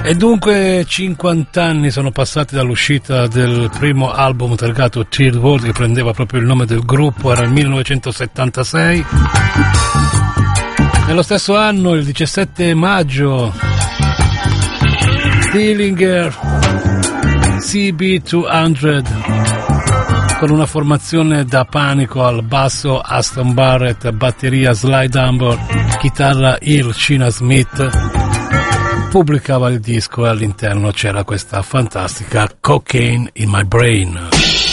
E dunque 50 anni sono passati dall'uscita del primo album targato Third World, che prendeva proprio il nome del gruppo, era il 1976. Nello stesso anno, il 17 maggio, Dillinger CB200 con una formazione da panico al basso, Aston Barrett, batteria Sly Dunbar, chitarra Earl China Smith, pubblicava il disco e all'interno c'era questa fantastica Cocaine in My Brain.